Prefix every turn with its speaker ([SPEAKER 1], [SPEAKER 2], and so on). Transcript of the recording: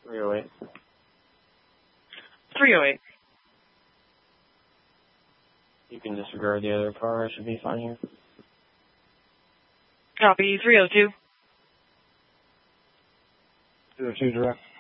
[SPEAKER 1] 308.
[SPEAKER 2] 308.
[SPEAKER 1] You can disregard the other car. I should be fine here.
[SPEAKER 2] Copy. 302.
[SPEAKER 1] 202 direct.